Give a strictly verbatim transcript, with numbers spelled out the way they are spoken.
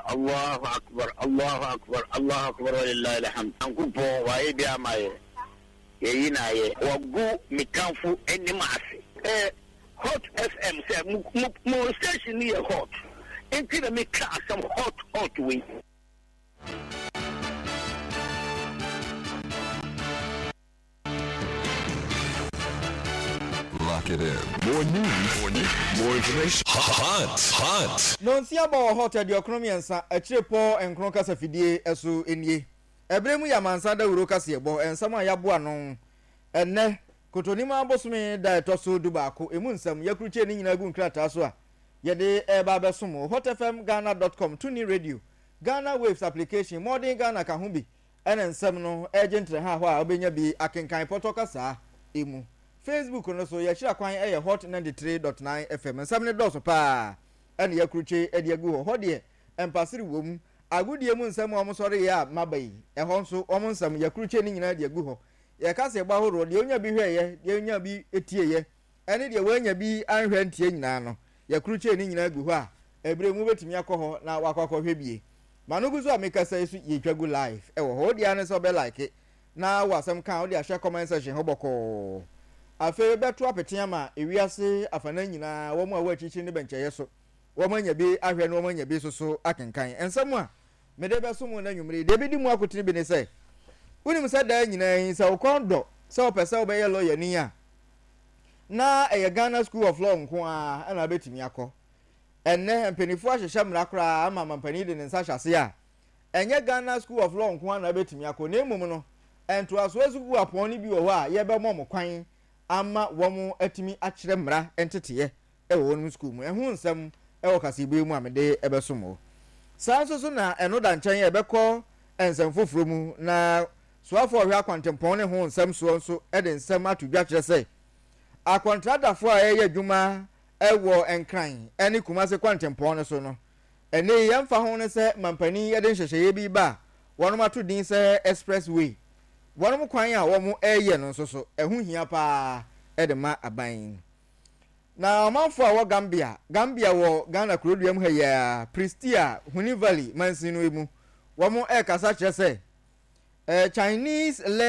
Allahu akbar, Allahu akbar, Allahu akbar, lillahi alhamd. Ankupo wa ibi amaye. Ye na ye. Wagu mikanfu eni maasi. Eh, Hot F M say mo station ni hot. Enti na me class some hot hot way. Lock it in. More news, more news, more information. Hot, hot. Non si aba hot e de economy ensa a chirepo enkron kasa fidie eso enie. Ebremu ya mansa da wuro kasa ebo ensam a yabo anon. Enne kotonima abosome da etoso du baako emu nsam yakruche ni nyina gu nkrata so a yede eba besomo hotfm ghana dot com tuni radio Ghana Waves application modern Ghana ka ho bi ene nsam no agent ha ho a obenya bi akenkan potokasa emu Facebook no so ya hira kwan eye hot ninety-three point nine F M nsam ne doso pa ene yakruche ede agu ho de empasiri wom agudie mu nsam o mo sori ya mabai e ho nso o mo nsam yakruche ni nyina de agu ho ye ka se gba horo de onya bi hweye de onya bi etieye ene de wanya bi anhwe ntie nyina no yakruche ni nyina agu ho a ebre mu betimi akọ na wakọkọ hwebie manogu so amekasa esu ye twagu live e wo ho de ane so be like na wasam kan o de ahwe comment section ho boko afi beto apetia ma ewiase afana nyina wo mu a wachichi ne bencheye so wo manya bi ahwe no wo manya bi so so akenkan ensam a mede be so mu na nwumre de bi di mu akotiri bi ne se unim se da nyina yin se okondo se opese obeye lawyer ni a na eye Ghana School of Law nko a na betimi akọ enne mpenifu ahyehyɛ mmara kra ama mampani de nsa hyase a enye Ghana School of Law nko a na betimi akọ na emum no ento aso azugu apon ni bi wo hɔ a ye be mom kwan ama wɔn atimi akyerɛ mmara entete e wo no school mu ehu nsɛm e wo kase be mu amede e be somo saa nso so na eno da nkyɛn e be kɔ ensɛm foforo mu na soafo hwe akwantempɔn ne ho nsɛm so nso e de nsɛm atodwa kyerɛ sɛ akontradafo a ɛyɛ adwuma ɛwɔ enkran ɛne kumase kwantempɔn ne so no ɛne yɛmfa ho ne sɛ mampani yɛde nhyehyɛeɛ bi ba wɔnom ato din sɛ expressway wɔnom kwan a wɔn ɛyɛ no nso so ɛho hia paa ɛde ma aban na ɔmanfo a wɔ Gambia Gambia wɔ Ghana kuroduam ha yɛ Pristia Huni Valley mansin no emu wɔn ɛkasa kyerɛ sɛ eh Chinese